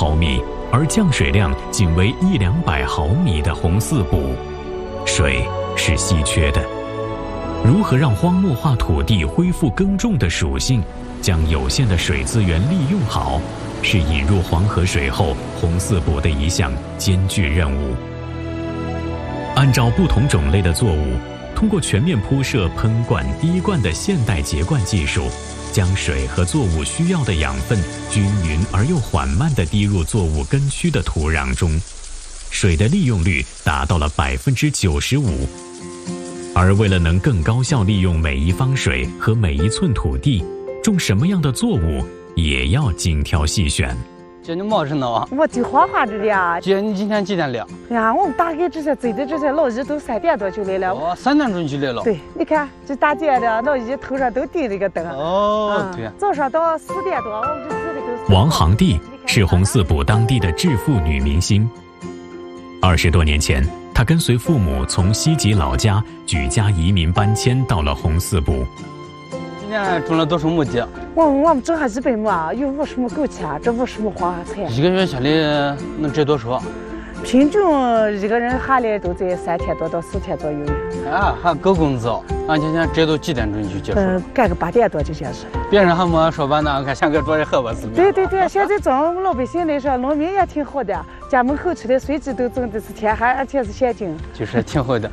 毫米，而降水量仅为100-200毫米的红四补，水是稀缺的。如何让荒漠化土地恢复耕种的属性，将有限的水资源利用好，是引入黄河水后红四补的一项艰巨任务。按照不同种类的作物，通过全面铺设喷灌、滴灌的现代节灌技术，将水和作物需要的养分均匀而又缓慢地滴入作物根区的土壤中，水的利用率达到了95%。而为了能更高效利用每一方水和每一寸土地，种什么样的作物也要精挑细选。 姐，你忙着呢啊？ 我就黄花着的呀。 姐，你今天几点来？ 哎呀，我们大概这些走的这些老姨都3点多就来了。 哦，3点钟就来了。 对，你看这大姐的老姨头上都顶了个灯。 哦，对。 早上到4点多，我们这自己都。 王航娣是红四补当地的致富女明星。20多年前，她跟随父母从西吉老家举家移民搬迁到了红四补。 今年种了多少亩地？ 我们种下100亩啊，有50亩枸杞，这50亩黄花菜。 一个月下来能值多少？ 平均一个人下来都在3天多到4天左右。 啊，还够工资。俺今天值到几点钟就结束？ 干个8点多就结束。 别人还没说完呢，看像个桌里喝吧似的。 对，现在咱们老百姓来说，农民也挺好的，家门口出来随时都种的是天寒，而且是现金。 就是挺好的。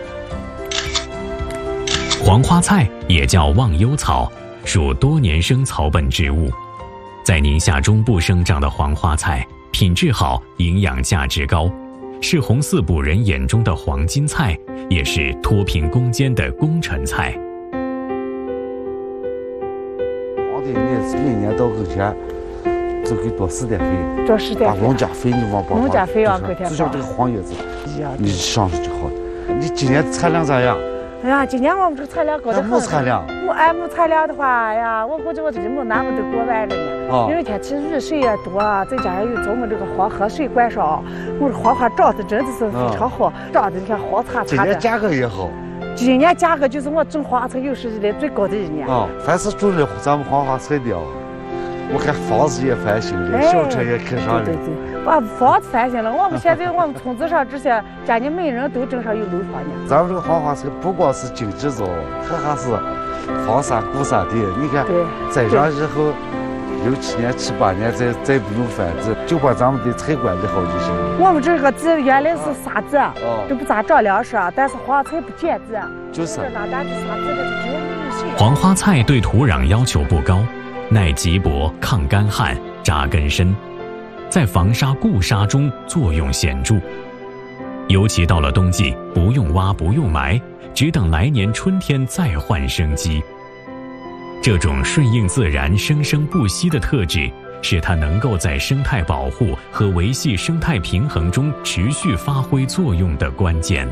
黄花菜也叫忘忧草，属多年生草本植物，在宁夏中部生长的黄花菜品质好，营养价值高，是红四补人眼中的黄金菜，也是脱贫攻坚的功臣菜。 皇帝每年到后天就给多施点肥，把农家肥你往农家肥往后天就像这个黄叶子，你上去就好了。你今年产量咋样？ 哎呀，今年我们这个产量高得很。 木产量？ 木产量的话，哎呀，我估计我这木南部都过万了呢。因为天气雨水也多，再加上有咱们这个黄河水灌输，我这黄花长得真的是非常好，长得你看黄擦擦的。 今年价格也好。 今年价格就是我种黄花菜有史以来最高的一年。 凡是种了咱们黄花菜的，我看房子也翻新了，小车也开上了。 对，房子翻新了。我们现在我们村子上这些家里每人都正上有楼房呢。 咱们这个黄花菜不光是经济造，它还是防啥顾啥的。你看，栽上以后6、7年、7、8年再不用翻子，就把咱们的菜管理好就行。 我们这个地原来是沙子，都不咋长粮食，但是黄菜不减子。 就是。 黄花菜对土壤要求不高，耐瘠薄、抗干旱、扎根深，在防沙固沙中作用显著。尤其到了冬季，不用挖不用埋，只等来年春天再换生机。这种顺应自然、生生不息的特质，是它能够在生态保护和维系生态平衡中持续发挥作用的关键。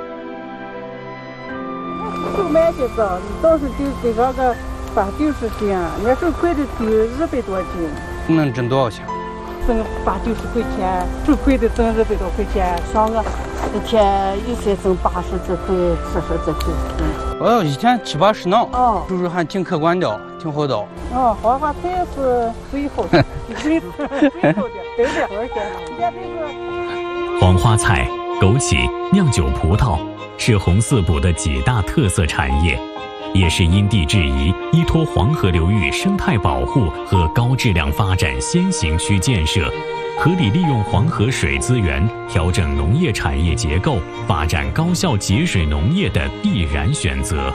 就买这个，倒是就这个80-90斤，那手块的就200多斤。 能挣多少钱？ 挣80-90块钱，手块的挣200多块钱，上个一天有些挣80这块、70这块。 哦，一天70、80呢。收入还挺可观的，挺好的。 黄花菜是最好的，最好的，对的，而且黄花菜、枸杞、酿酒葡萄是红四补的几大特色产业，也是因地制宜、依托黄河流域生态保护和高质量发展先行区建设，合理利用黄河水资源，调整农业产业结构，发展高效节水农业的必然选择。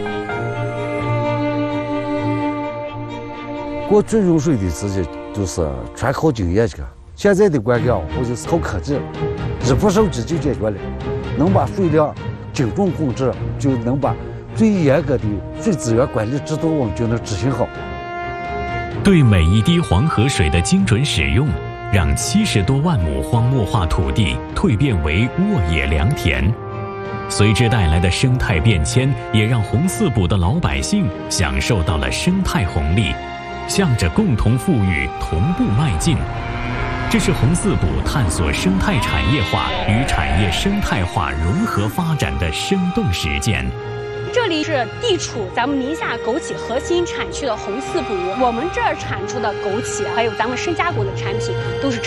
过去用水的时间就是全靠经验去，现在的管理我就是靠科技，一部手机就解决了，能把水量精准控制，就能把最严格的水资源管理制度我们就能执行好。 对每一滴黄河水的精准使用，让70多万亩荒漠化土地蜕变为沃野良田。随之带来的生态变迁，也让红四补的老百姓享受到了生态红利，向着共同富裕同步迈进。这是红四补探索生态产业化与产业生态化融合发展的生动实践。 这里是地处咱们宁夏枸杞核心产区的红四补，我们这儿产出的枸杞还有咱们深加工的产品都是